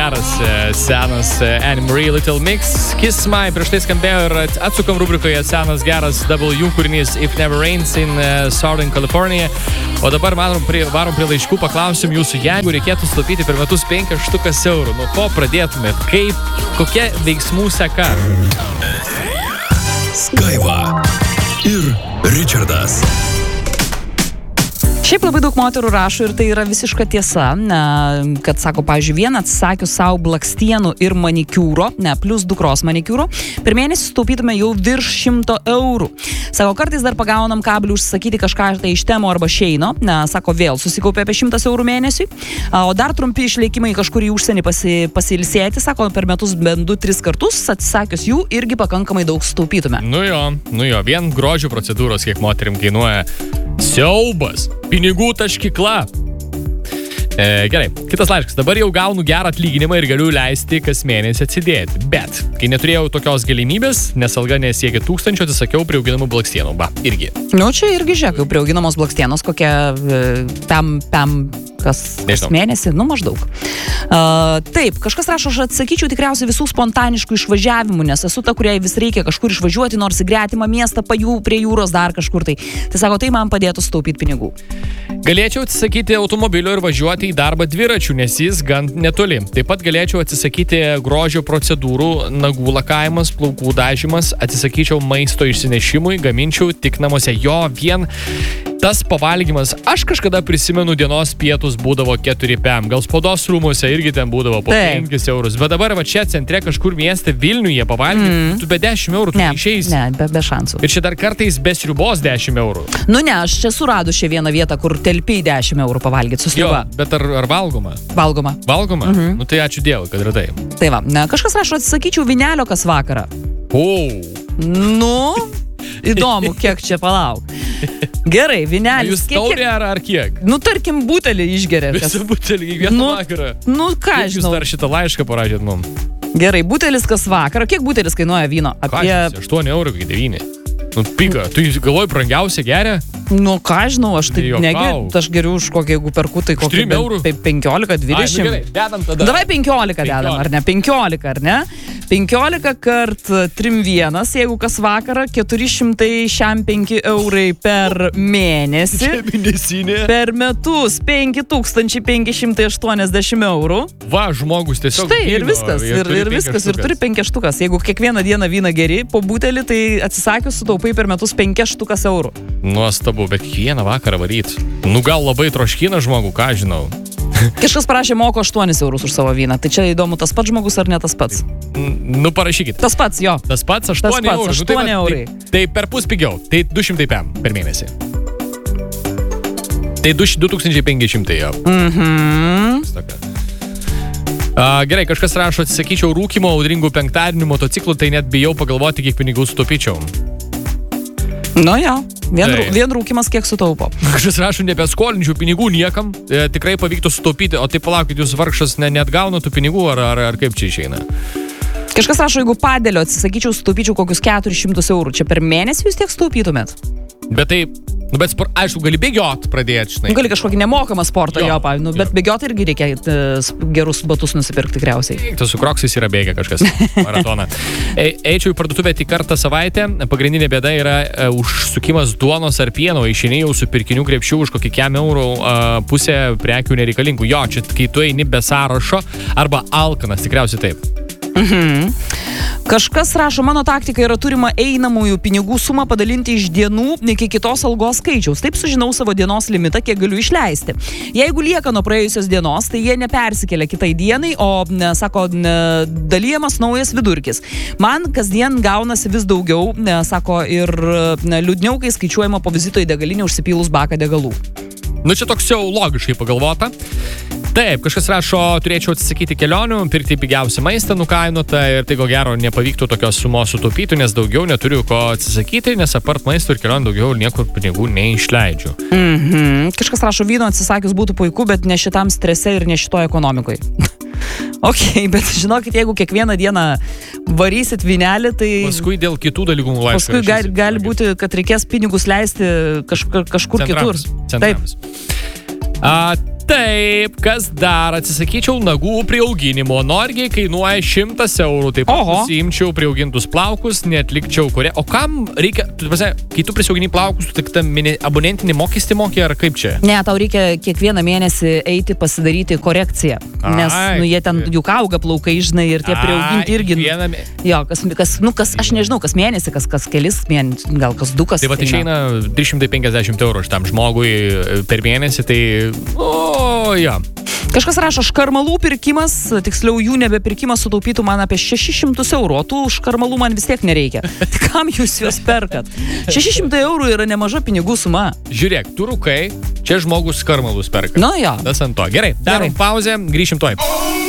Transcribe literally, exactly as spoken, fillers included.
geras senas Anne Marie Little Mix. Kiss My prieš tai skambėjo ir atsukam rubrikoje senas geras W kūrinys If Never Rains in Southern California. O dabar varom prie, varom prie laiškų, paklausim jūsų, jeigu reikėtų sutaupyti per metus penkias štukas eurų, nuo ko pradėtumėt? Kaip, kokia veiksmų seka? Skaiva ir Richardas. Šiaip labai daug moterų rašo ir tai yra visiška tiesa, ne, kad sako, pavyzdžiui, vieną atsisakius savo blakstienų ir manikiūro, ne, plus dukros manikiūro, per mėnesį sutaupytume jau virš šimto eurų. Sako, kartais dar pagaunam kablių užsakyti kažką tai iš Temo arba Sheino, ne, sako, vėl susikaupė apie šimtas eurų mėnesiui, o dar trumpi išleikimai kažkur į užsienį pasi, pasilsėti, sako, per metus bent du tris kartus, atsisakius jų irgi pakankamai daug sutaupytume. Nu jo, nu jo, vien grožio procedūros, kiek moterim kainuoja, siaubas. Pinigų taškykla. E, gerai, kitas laiškas. Dabar jau gaunu gerą atlyginimą ir galiu leisti kas mėnesį atsidėti. Bet, kai neturėjau tokios galimybės, nes alga nesiekia tūkstančio, atsisakiau priauginamų blakstienų. Ba, irgi. Nu, čia irgi žiūrėk, jau priauginamos blakstienos, kokie pem, pem, kas, kas mėnesį, nu, maždaug. Uh, taip, kažkas rašo, aš atsakyčiau tikriausiai visų spontaniškų išvažiavimų, nes esu ta, kuriai vis reikia kažkur išvažiuoti, nors į gretimą miestą, pajų, prie jūros dar kažkur tai. Tai sako, tai man padėtų sutaupyti pinigų. Galėčiau atsisakyti automobilio ir važiuoti į darbą dviračių, nes jis gan netoli. Taip pat galėčiau atsisakyti grožio procedūrų, nagų lakavimas, plaukų dažymas, atsisakyčiau maisto išsinešimui, gaminčiau tik namuose. Jo, vien tas pavalgymas. Aš kažkada prisimenu, dienos pietus būdavo keturi pem. Gal spaudos rūmuose irgi ten būdavo po penkis eurus. Bet dabar va čia centre kažkur mieste Vilniuje pavalgyti, mm. tu be dešimt eurų tu ne, išeisi. Ne, be, be šansų. Ir čia dar kartais be sriubos dešimt eurų. Nu ne, aš čia suradus šią vieną vietą, kur telpiai dešimt eurų pavalgyti su sriuba. Jo, bet ar, ar valgoma? Valgoma. Valgoma? Mhm. Nu tai ačiū Dievui, kad yra tai. Tai va, ne, kažkas rašo, atsisakyčiau vynelio kas vakarą. O. Nu, įdomu, kiek čia palauk. Gerai, vynelis. Jūs taurė ar, ar kiek? Nu, tarkim, butelį išgeria. Visą butelį kiekvieną nu, vakarą. Nu, ką Kaip žinau. Jūs dar šitą laišką parašėt mum? Gerai, butelis kas vakarą. Kiek butelis kainuoja vyno? Apie aštuoni eurų, kai devyni. Nu, pika. Tu galvoji brangiausia geria? Nu, ką žinau, aš tai negeriu. Aš geriu už kokį, jeigu perku, tai kokį penkiolika dvidešimt. Ai, nu gerai, dedam tada. Davai penkiolika dedam, ar ne? penkiolika, ar ne? penkiolika kart trim vienas, jeigu kas vakarą, keturi šimtai šem penki eurai per mėnesį. Per metus penki tūkstančiai penki šimtai aštuoniasdešimt eurų. Va, žmogus tiesiog. Štai, ir viskas, ir, ir, ir viskas, ir turi penkias štukas. Jeigu kiekvieną dieną vyną geri po butelį, tai atsisakius sutaupai per metus penkias štukas eurų. Nuostabu, bet kiekvieną vakarą varyt. Nu gal labai troškina žmogų, ką žinau. Kažkas prašė moko aštuonis eurus už savo vyną. Tai čia įdomu, tas pats žmogus ar ne tas pats? Nu, parašykit. Tas pats, jo. Tas pats aštuoni eurų. aštuoni eurai. Tai, tai per pus pigiau. Tai du šimtai pem per mėnesį. Tai du tūkstančiai penki šimtai jau. Mhm. Uh, gerai, kažkas rašo, atsisakyčiau rūkymo, audringų penktadienių, motociklų, tai net bijau pagalvoti, kiek pinigų sutaupyčiau. Nu jo, vien, tai. vien rūkimas kiek sutaupo. Kažkas rašo, nebeskolinčiau pinigų niekam, e, tikrai pavyktų sutaupyti, o tai palaukit, jūs vargšas ne, net gauna tų pinigų, ar, ar, ar kaip čia išeina? Kažkas rašo, jeigu padėlio atsisakyčiau, sutaupyčiau kokius keturis šimtus eurų. Čia per mėnesį jūs tiek sutaupytumėt? Bet tai, nu bet, spor, aišku, gali bėgiot pradėti, žinai. Gali kažkokį nemokamą sportą, jo, jo pavyzdžiui, nu, bet bėgiot irgi reikia uh, gerus batus nusipirkti tikriausiai. Tas su kroksais yra bėgę kažkas maratoną. E, eičiau į parduotuvę tik kartą savaitę, pagrindinė bėda yra uh, užsukimas duonos ar pieno, išeinėjau su pirkinių krepšių už kokį kem eurų uh, pusę prekių nereikalingų. Jo, čia kai tu eini be sąrašo arba alkanas, tikriausiai taip. Mhm. Kažkas rašo, mano taktika yra turima einamųjų pinigų sumą padalinti iš dienų iki kitos algos skaičiaus. Taip sužinau savo dienos limitą, kiek galiu išleisti. Jeigu lieka nuo praėjusios dienos, tai jie nepersikelia kitai dienai, o, ne, sako, ne, dalyjamas naujas vidurkis. Man kasdien gaunasi vis daugiau, ne, sako, ir ne, liūdniau, kai skaičiuojama po vizito į degalinę užsipylus baką degalų. Nu čia toks jau logiškai pagalvota. Taip, kažkas rašo, turėčiau atsisakyti kelionių, pirkti pigiausią maistą nukainuotą ir tai ko gero nepavyktų tokios sumos sutaupyti, nes daugiau neturiu ko atsisakyti, nes apart maisto ir kelionių daugiau niekur pinigų neišleidžiu. Mhm. Kažkas rašo, vyno atsisakius būtų puiku, bet ne šitam strese ir ne šitoje ekonomikoje. Ok, bet žinokit, jeigu kiekvieną dieną varysit vynelį, tai... Paskui dėl kitų dalykų laišką. Paskui gali, gali būti, kad reikės pinigus leisti kažkur, kažkur Centrams. kitur. Centrams. Taip. A, Taip, kas dar atsisakyčiau nagų priauginimo, norgiai kainuoja šimtas eurų, taip pat Oho. pasiimčiau priaugintus plaukus, netlikčiau kurie. O kam reikia, tu, pasai, kai tu prisiaugini plaukus, tu tik tą mini- abonentinį mokestį moki, ar kaip čia? Ne, tau reikia kiekvieną mėnesį eiti pasidaryti korekciją, nes Ai. nu, jie ten juk auga plaukai, žinai, ir tie priauginti irgi. Vieną... mė- Jo, kas, kas, nu, kas, aš nežinau, kas mėnesį, kas, kas kelis mėnesius, gal kas du, kas. Tai va, išeina trys šimtai penkiasdešimt eurų šitam žmogui per mėnesį, tai... O, ja. Kažkas rašo, škarmalų pirkimas, tiksliau jų nebepirkimas sutaupytų man apie šešis šimtus eurų, o tų škarmalų man vis tiek nereikia. Tai kam jūs juos perkat? šeši šimtai eurų yra nemaža pinigų suma. Žiūrėk, tu rūkai, čia žmogus karmalus perka. Nu jo. Tas ant to. Gerai, darom Gerai. pauzę, grįšim tuoj.